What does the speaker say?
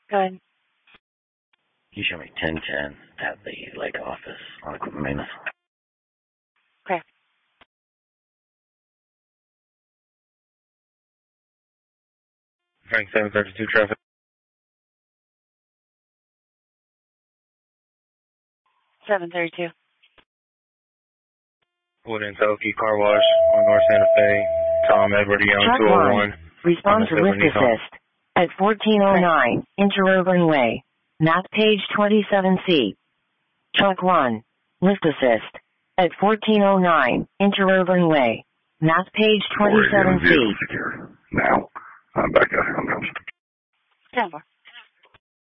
Go ahead. You show me 1010 at the lake office on equipment maintenance. Okay. Frank 732 traffic. $732. Wood and Toki Car Wash on North Santa Fe. Tom Edward Young 201. Respond to lift assist at 1409 Interurban Way. Map page 27C. Truck 1. Lift assist at 1409 Interurban Way. Map page 27C. Now, I'm back out here on the Stand for.